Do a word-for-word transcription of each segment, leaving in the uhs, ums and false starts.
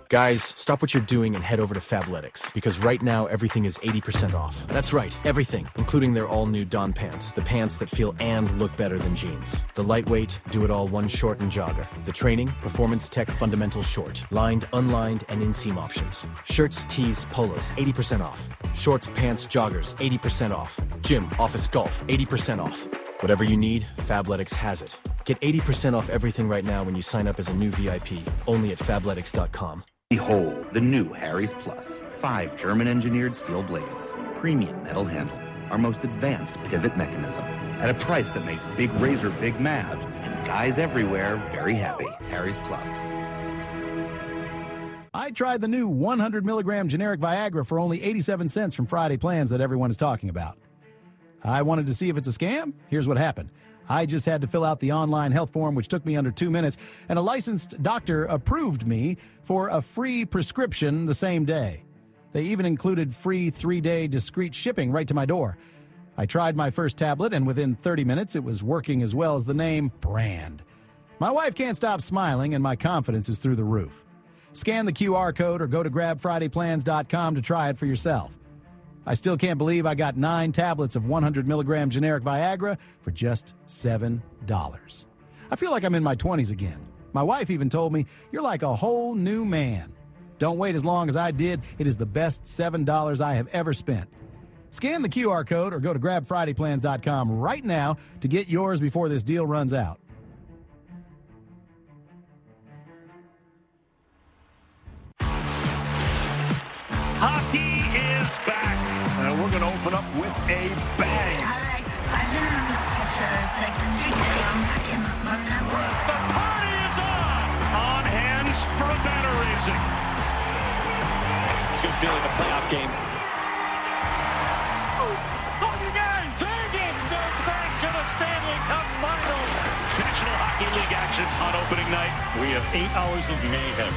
Guys, stop what you're doing and head over to Fabletics, because right now everything is eighty percent off. That's right, everything, including their all-new Dawn Pant, the pants that feel and look better than jeans. The lightweight, do-it-all one short and jogger. The training, performance tech fundamental short, lined, unlined, and inseam options. Shirts, tees, polos, eighty percent off. Shorts, pants, joggers, eighty percent off. Gym, office, golf, eighty percent off. Whatever you need, Fabletics has it. Get eighty percent off everything right now when you sign up as a new V I P, only at fabletics dot com. Behold, the new Harry's Plus. Five German-engineered steel blades, premium metal handle, our most advanced pivot mechanism, at a price that makes Big Razor big mad, and guys everywhere very happy. Harry's Plus. I tried the new one hundred milligram generic Viagra for only eighty-seven cents from Friday Plans that everyone is talking about. I wanted to see if it's a scam. Here's what happened. I just had to fill out the online health form, which took me under two minutes, and a licensed doctor approved me for a free prescription the same day. They even included free three-day discreet shipping right to my door. I tried my first tablet, and within thirty minutes, it was working as well as the name brand. My wife can't stop smiling, and my confidence is through the roof. Scan the Q R code or go to grab friday plans dot com to try it for yourself. I still can't believe I got nine tablets of one hundred milligram generic Viagra for just seven dollars. I feel like I'm in my twenties again. My wife even told me, "You're like a whole new man." Don't wait as long as I did. It is the best seven dollars I have ever spent. Scan the Q R code or go to grab friday plans dot com right now to get yours before this deal runs out. Hockey is back, and we're going to open up with a bang. The party is on! On hands for a banner raising. It's a good feeling, the playoff game. Vegas goes back to the Stanley Cup Finals. National Hockey League action on opening night. We have eight hours of mayhem.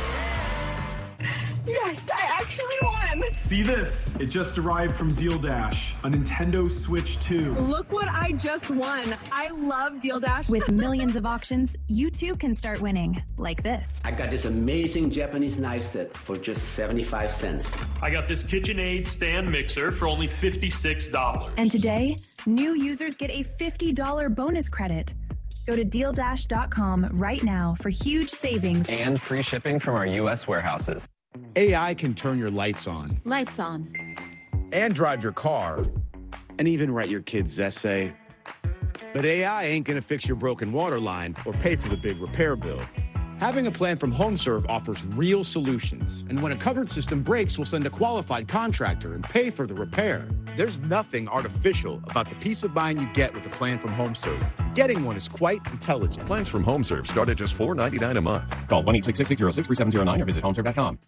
Yes, I actually won! See this? It just arrived from Deal Dash, a Nintendo Switch two. Look what I just won. I love Deal Dash. With millions of auctions, you too can start winning, like this. I got this amazing Japanese knife set for just seventy-five cents. I got this KitchenAid stand mixer for only fifty-six dollars. And today, new users get a fifty dollars bonus credit. Go to deal dash dot com right now for huge savings. And free shipping from our U S warehouses. A I can turn your lights on. Lights on. And drive your car. And even write your kid's essay. But A I ain't gonna fix your broken water line or pay for the big repair bill. Having a plan from HomeServe offers real solutions. And when a covered system breaks, we'll send a qualified contractor and pay for the repair. There's nothing artificial about the peace of mind you get with a plan from HomeServe. Getting one is quite intelligent. Plans from HomeServe start at just four ninety-nine a month. Call one eight six six, six zero six, three seven zero nine or visit homeserve dot com.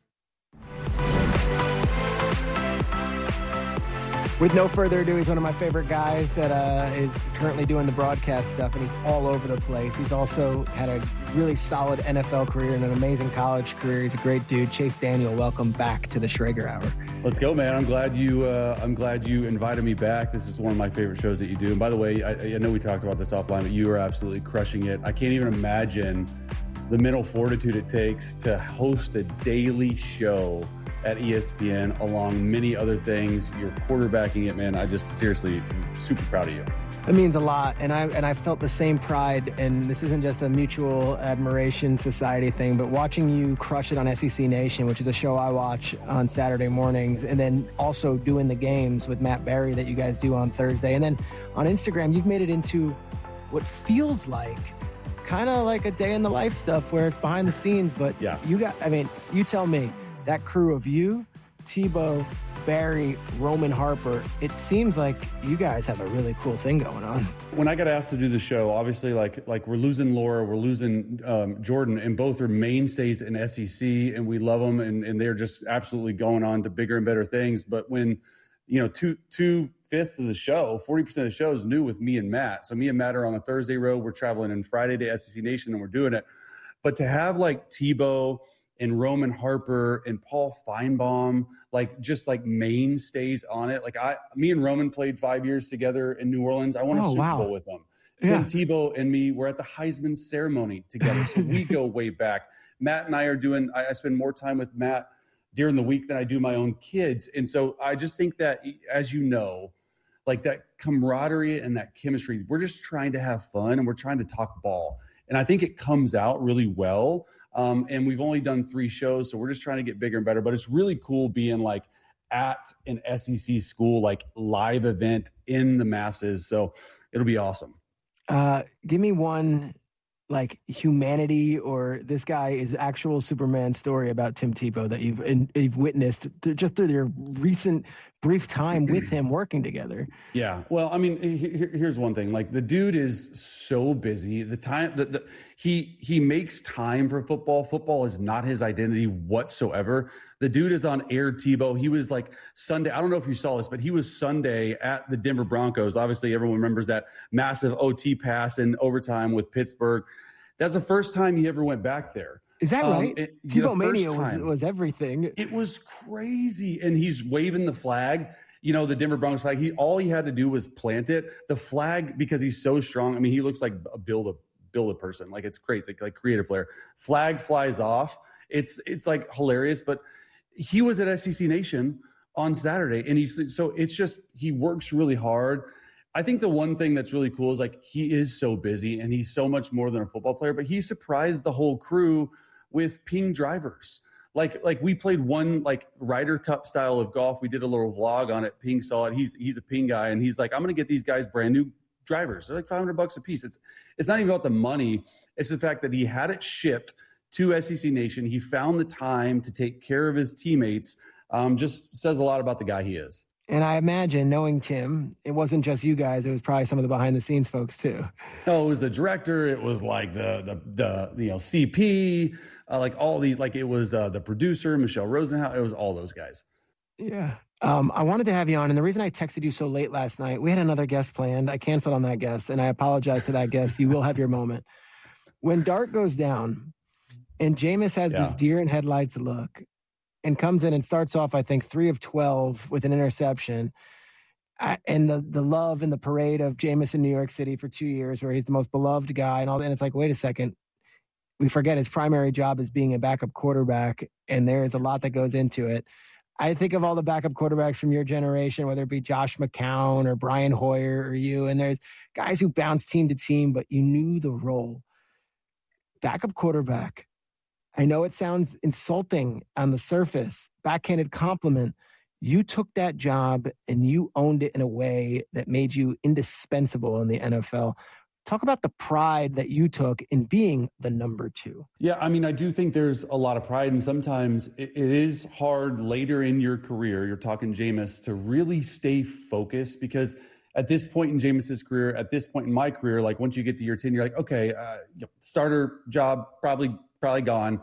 With no further ado, he's one of my favorite guys that uh, is currently doing the broadcast stuff, and he's all over the place. He's also had a really solid N F L career and an amazing college career. He's a great dude. Chase Daniel, welcome back to the Schrager Hour. Let's go, man. I'm glad you. Uh, I'm glad you invited me back. This is one of my favorite shows that you do. And by the way, I, I know we talked about this offline, but you are absolutely crushing it. I can't even imagine the mental fortitude it takes to host a daily show at E S P N, along many other things. You're quarterbacking it, man. I just seriously am super proud of you. It means a lot, and I and I felt the same pride, and this isn't just a mutual admiration society thing, but watching you crush it on S E C Nation, which is a show I watch on Saturday mornings, and then also doing the games with Matt Barry that you guys do on Thursday, and then on Instagram, you've made it into what feels like kind of like a day in the life stuff where it's behind the scenes, but yeah. you got, I mean, you tell me, that crew of you, Tebow, Barry, Roman Harper, it seems like you guys have a really cool thing going on. When I got asked to do the show, obviously, like like we're losing Laura, we're losing um, Jordan, and both are mainstays in S E C, and we love them, and, and they're just absolutely going on to bigger and better things. But when, you know, two two fifths of the show, forty percent of the show is new with me and Matt. So me and Matt are on the Thursday road. We're traveling in Friday to S E C Nation, and we're doing it. But to have like Tebow and Roman Harper and Paul Feinbaum, like just like mainstays on it. Like I, me and Roman played five years together in New Orleans. I won a oh, Super wow. Bowl with them. Yeah. Tim Tebow and me were at the Heisman ceremony together. So we go way back. Matt and I are doing, I, I spend more time with Matt during the week than I do my own kids. And so I just think that, as you know, like that camaraderie and that chemistry, we're just trying to have fun and we're trying to talk ball. And I think it comes out really well. Um, and we've only done three shows, so we're just trying to get bigger and better. But it's really cool being like at an S E C school, like live event in the masses. So it'll be awesome. Uh, give me one like humanity or this guy is actual Superman story about Tim Tebow that you've in, you've witnessed th- just through your recent brief time with him working together. Yeah. Well, I mean, he, here's one thing. Like the dude is so busy. The time that the, he he makes time for football. Football is not his identity whatsoever. The dude is on Air Tebow. He was like Sunday. I don't know if you saw this, but he was Sunday at the Denver Broncos. Obviously, everyone remembers that massive O T pass in overtime with Pittsburgh. That's the first time he ever went back there. Is that right? Um, it, Tebow Mania was, was everything. It was crazy. And he's waving the flag, you know, the Denver Broncos flag. He all he had to do was plant it. The flag, because he's so strong. I mean, he looks like a build a build a person. Like it's crazy, like, like creative player. Flag flies off. It's it's like hilarious. But he was at S E C Nation on Saturday, and he's so it's just he works really hard. I think the one thing that's really cool is like he is so busy and he's so much more than a football player, but he surprised the whole crew with ping drivers. Like, like we played one like Ryder Cup style of golf. We did a little vlog on it. Ping saw it. He's, he's a ping guy. And he's like, I'm going to get these guys brand new drivers. They're like five hundred bucks a piece. It's, it's not even about the money. It's the fact that he had it shipped to S E C Nation. He found the time to take care of his teammates. Um, just says a lot about the guy he is. And I imagine, knowing Tim, it wasn't just you guys. It was probably some of the behind-the-scenes folks, too. Oh, it was the director. It was like the, the, the you know, C P, uh, like all these, like it was uh, the producer, Michelle Rosenhaus. It was all those guys. Yeah. Um, I wanted to have you on, and the reason I texted you so late last night, we had another guest planned. I canceled on that guest, and I apologize to that guest. You will have your moment. When Dart goes down, and Jameis has Yeah. this deer in headlights look, and comes in and starts off, I think, three of twelve with an interception. I, and the the love and the parade of Jameis in New York City for two years, where he's the most beloved guy and all that. And it's like, wait a second. We forget his primary job is being a backup quarterback, and there is a lot that goes into it. I think of all the backup quarterbacks from your generation, whether it be Josh McCown or Brian Hoyer or you, and there's guys who bounce team to team, but you knew the role. Backup quarterback. I know it sounds insulting on the surface, backhanded compliment. You took that job and you owned it in a way that made you indispensable in the N F L. Talk about the pride that you took in being the number two. Yeah, I mean, I do think there's a lot of pride, and sometimes it, it is hard later in your career, you're talking Jameis, to really stay focused, because at this point in Jameis's career, at this point in my career, like once you get to year ten, you're like, okay, uh, starter job probably probably gone.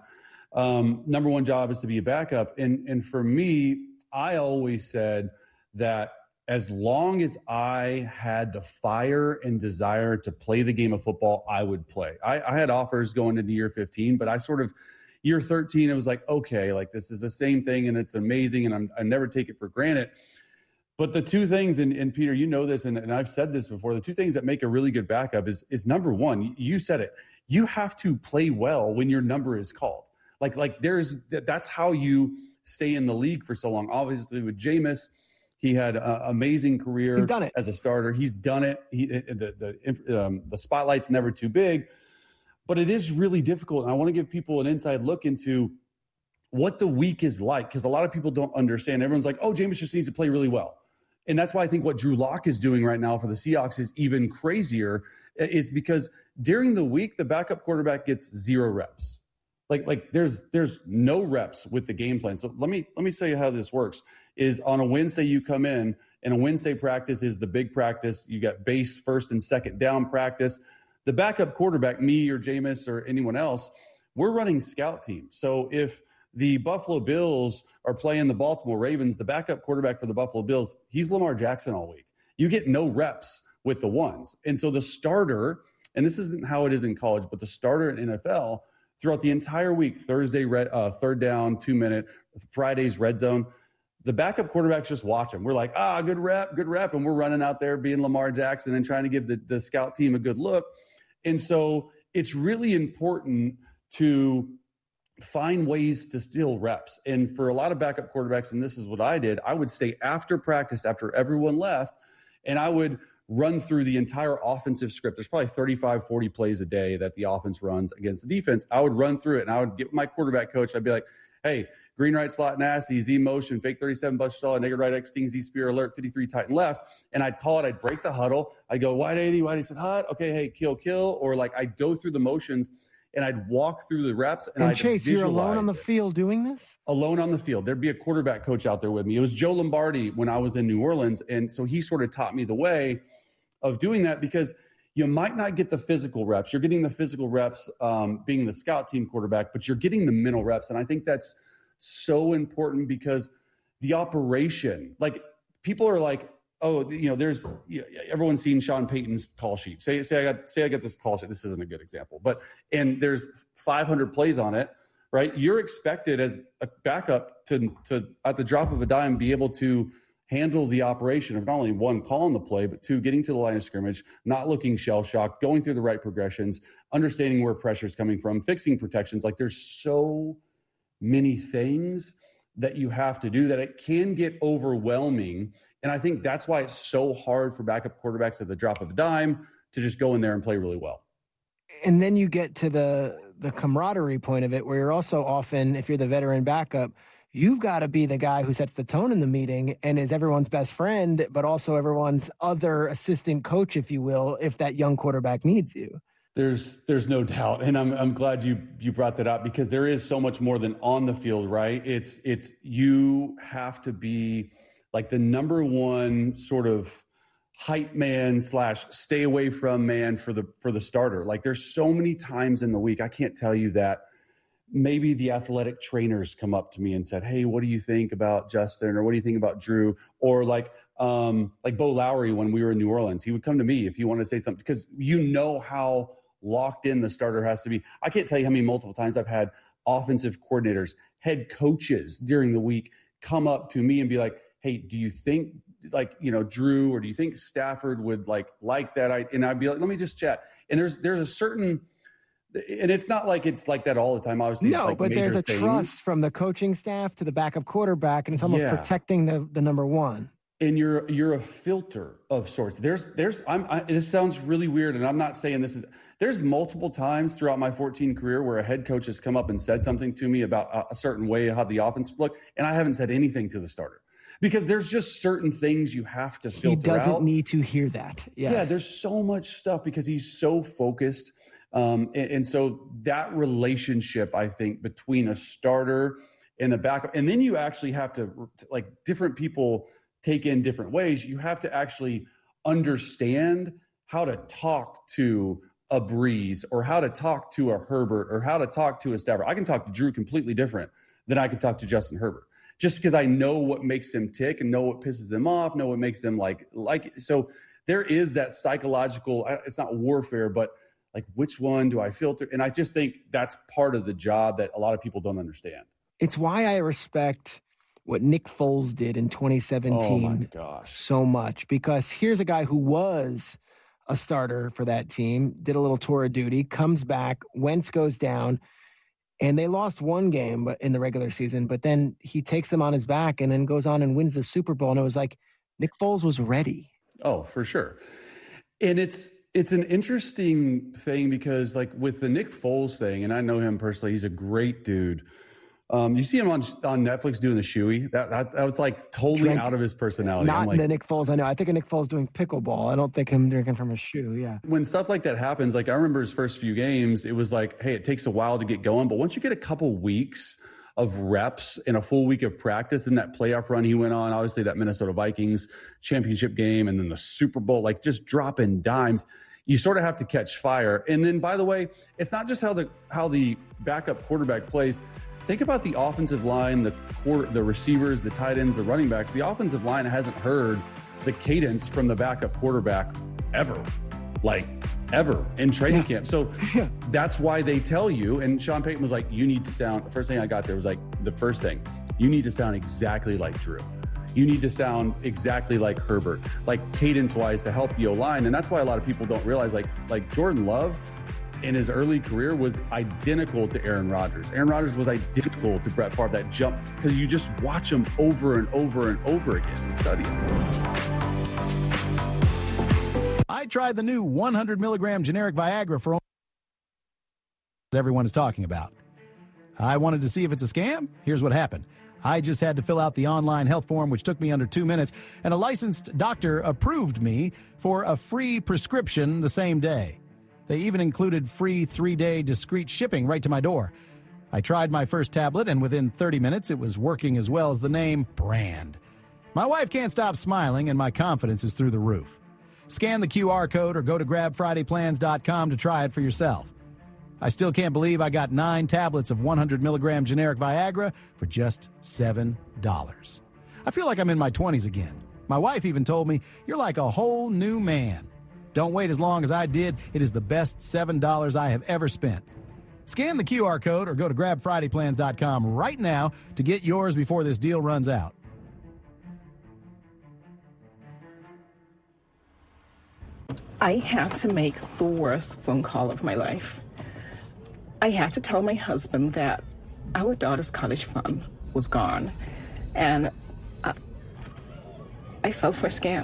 Um, number one job is to be a backup. And, and for me, I always said that as long as I had the fire and desire to play the game of football, I would play. I, I had offers going into year fifteen, but I sort of, year thirteen, it was like, okay, like this is the same thing and it's amazing and I'm, I never take it for granted. But the two things, and, and Peter, you know this, and, and I've said this before, the two things that make a really good backup is, is number one, you said it, you have to play well when your number is called. Like, like there's, that's how you stay in the league for so long. Obviously with Jameis, he had an amazing career He's done it. as a starter. He's done it. He, the, the, um, the spotlight's never too big, but it is really difficult. And I want to give people an inside look into what the week is like, because a lot of people don't understand. Everyone's like, oh, Jameis just needs to play really well. And that's why I think what Drew Lock is doing right now for the Seahawks is even crazier, is because during the week, the backup quarterback gets zero reps. Like, like there's there's no reps with the game plan. So let me let me tell you how this works. Is on a Wednesday you come in, and a Wednesday practice is the big practice. You got base first and second down practice. The backup quarterback, me or Jameis or anyone else, we're running scout team. So if the Buffalo Bills are playing the Baltimore Ravens, the backup quarterback for the Buffalo Bills, he's Lamar Jackson all week. You get no reps with the ones. And so the starter, and this isn't how it is in college, but the starter in N F L throughout the entire week, Thursday, red, uh, third down, two minute, Fridays, red zone, the backup quarterback's just watching. We're like, ah, good rep, good rep. And we're running out there being Lamar Jackson and trying to give the, the scout team a good look. And so it's really important to find ways to steal reps. And for a lot of backup quarterbacks, and this is what I did, I would stay after practice, after everyone left, and I would run through the entire offensive script. There's probably thirty-five, forty plays a day that the offense runs against the defense. I would run through it, and I would get my quarterback coach. I'd be like, hey, green right slot nasty, Z motion, fake thirty-seven bust stall, negative right X sting, Z spear alert, fifty-three tighten left. And I'd call it, I'd break the huddle. I'd go wide eighty, wide eighty, said hot. Okay, hey, kill, kill. Or like I'd go through the motions and I'd walk through the reps. And, and I'd Chase, you're alone on the it. field doing this? Alone on the field. There'd be a quarterback coach out there with me. It was Joe Lombardi when I was in New Orleans. And so he sort of taught me the way of doing that, because you might not get the physical reps. You're getting the physical reps um, being the scout team quarterback, but you're getting the mental reps. And I think that's so important, because the operation, like people are like, oh, you know, there's you know, everyone's seen Sean Payton's call sheet. Say, say I got, say I got this call sheet. This isn't a good example, but, and there's five hundred plays on it, right? You're expected as a backup to, to at the drop of a dime, be able to handle the operation of not only one, calling the play, but two, getting to the line of scrimmage, not looking shell shocked, going through the right progressions, understanding where pressure is coming from, fixing protections. Like there's so many things that you have to do that it can get overwhelming. And I think that's why it's so hard for backup quarterbacks at the drop of a dime to just go in there and play really well. And then you get to the the camaraderie point of it, where you're also often, if you're the veteran backup, you've got to be the guy who sets the tone in the meeting and is everyone's best friend, but also everyone's other assistant coach, if you will, if that young quarterback needs you. There's there's no doubt. And I'm I'm glad you you brought that up, because there is so much more than on the field, right? It's it's you have to be like the number one sort of hype man slash stay away from man for the for the starter. Like there's so many times in the week, I can't tell you that maybe the athletic trainers come up to me and said, hey, what do you think about Justin? Or what do you think about Drew? Or like um, like Bo Lowry, when we were in New Orleans, he would come to me if he wanted to say something, because you know how locked in the starter has to be. I can't tell you how many multiple times I've had offensive coordinators, head coaches during the week come up to me and be like, hey, do you think like, you know, Drew, or do you think Stafford would like, like that? I, and I'd be like, let me just chat. And there's, there's a certain, and it's not like it's like that all the time, obviously. No, like but there's a things. trust from the coaching staff to the backup quarterback, and it's almost Yeah. protecting the, the number one. And you're you're a filter of sorts. There's there's I'm I, this sounds really weird, and I'm not saying this is. There's multiple times throughout my fourteen career where a head coach has come up and said something to me about a, a certain way how the offense would look, and I haven't said anything to the starter, because there's just certain things you have to filter out. He doesn't need to hear that. Yes. Yeah, there's so much stuff because he's so focused. Um, and, and so that relationship, I think, between a starter and a backup, and then you actually have to, like, different people take in different ways. You have to actually understand how to talk to a Breeze, or how to talk to a Herbert, or how to talk to a Stafford. I can talk to Drew completely different than I could talk to Justin Herbert, just because I know what makes them tick and know what pisses them off, know what makes them like, like, so there is that psychological, it's not warfare, but like, which one do I filter? And I just think that's part of the job that a lot of people don't understand. It's why I respect what Nick Foles did in twenty seventeen oh my gosh. so much, because here's a guy who was a starter for that team, did a little tour of duty, comes back, Wentz goes down, and they lost one game in the regular season, but then he takes them on his back and then goes on and wins the Super Bowl. And it was like, Nick Foles was ready. Oh, for sure. And it's, it's an interesting thing, because like with the Nick Foles thing, and I know him personally, he's a great dude. Um, you see him on on Netflix doing the shoey. That that, that was like totally Drink, out of his personality. Not like, the Nick Foles I know. I think of Nick Foles doing pickleball. I don't think him drinking from a shoe. Yeah. When stuff like that happens, like I remember his first few games, it was like, hey, it takes a while to get going, but once you get a couple weeks of reps and a full week of practice, in that playoff run he went on, obviously that Minnesota Vikings championship game, and then the Super Bowl, like just dropping dimes. You sort of have to catch fire. And then, by the way, it's not just how the how the backup quarterback plays. Think about the offensive line, the quarter, the receivers, the tight ends, the running backs. The offensive line hasn't heard the cadence from the backup quarterback ever, like ever in training yeah. camp. So yeah. that's why they tell you. And Sean Payton was like, you need to sound, the first thing I got there was like, the first thing, you need to sound exactly like Drew. You need to sound exactly like Herbert, like cadence-wise to help the O-line. And that's why a lot of people don't realize, like, like Jordan Love, in his early career was identical to Aaron Rodgers. Aaron Rodgers was identical to Brett Favre. That jumps because you just watch him over and over and over again and study him. I tried the new one hundred milligram generic Viagra for that everyone is talking about. I wanted to see if it's a scam. Here's what happened. I just had to fill out the online health form, which took me under two minutes, and a licensed doctor approved me for a free prescription the same day. They even included free three-day discreet shipping right to my door. I tried my first tablet, and within thirty minutes, it was working as well as the name brand. My wife can't stop smiling, and my confidence is through the roof. Scan the Q R code or go to grab friday plans dot com to try it for yourself. I still can't believe I got nine tablets of one hundred milligram generic Viagra for just seven dollars. I feel like I'm in my twenties again. My wife even told me, "You're like a whole new man." Don't wait as long as I did. It is the best seven dollars I have ever spent. Scan the Q R code or go to grab friday plans dot com right now to get yours before this deal runs out. I had to make the worst phone call of my life. I had to tell my husband that our daughter's college fund was gone, and I, I fell for a scam.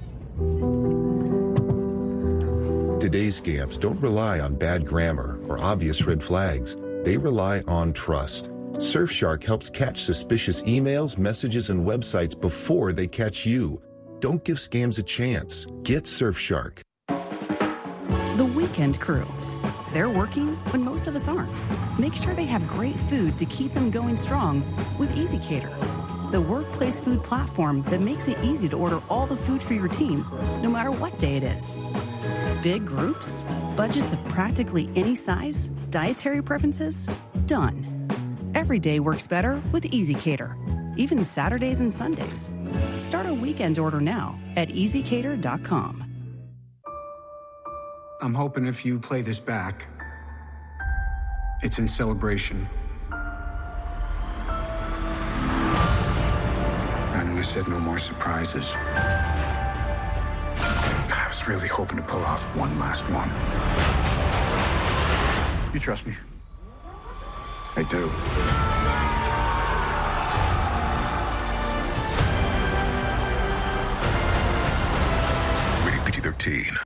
Today's scams don't rely on bad grammar or obvious red flags. They rely on trust. Surfshark helps catch suspicious emails, messages, and websites before they catch you. Don't give scams a chance. Get Surfshark. The Weekend Crew. They're working when most of us aren't. Make sure they have great food to keep them going strong with EasyCater, the workplace food platform that makes it easy to order all the food for your team, no matter what day it is. Big groups, budgets of practically any size, dietary preferences, done. Every day works better with EasyCater, even Saturdays and Sundays. Start a weekend order now at easy cater dot com. I'm hoping if you play this back, it's in celebration. I know I said no more surprises. I was really hoping to pull off one last one. You trust me? I do. Rated P G thirteen.